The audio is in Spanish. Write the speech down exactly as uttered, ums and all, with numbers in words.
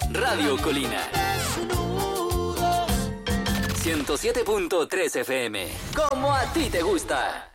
Radio Colina. ciento siete punto tres F M. Como a ti te gusta.